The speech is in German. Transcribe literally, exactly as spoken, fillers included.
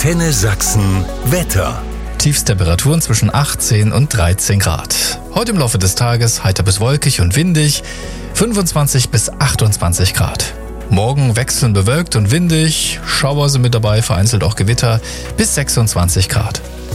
Antenne Sachsen Wetter. Tiefstemperaturen zwischen achtzehn und dreizehn Grad. Heute im Laufe des Tages heiter bis wolkig und windig, fünfundzwanzig bis achtundzwanzig Grad. Morgen wechselnd bewölkt und windig, Schauer sind mit dabei, vereinzelt auch Gewitter, bis sechsundzwanzig Grad.